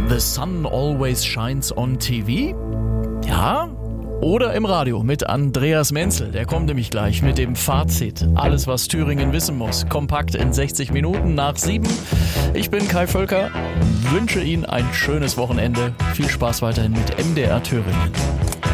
The Sun Always Shines on TV? Ja? Oder im Radio mit Andreas Menzel. Der kommt nämlich gleich mit dem Fazit. Alles, was Thüringen wissen muss. Kompakt in 60 Minuten nach 7. Ich bin Kai Völker, wünsche Ihnen ein schönes Wochenende. Viel Spaß weiterhin mit MDR Thüringen.